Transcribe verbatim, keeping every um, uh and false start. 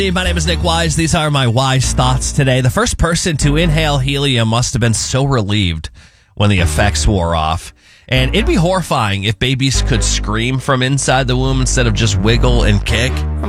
My name is Nick Wise. These are my wise thoughts today. The first person to inhale helium must have been so relieved when the effects wore off. And it'd be horrifying if babies could scream from inside the womb instead of just wiggle and kick.